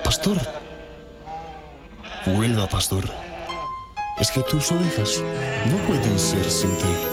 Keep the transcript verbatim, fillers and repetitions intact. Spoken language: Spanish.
Pastor, vuelva, pastor. Es que tus ovejas no pueden ser sin ti.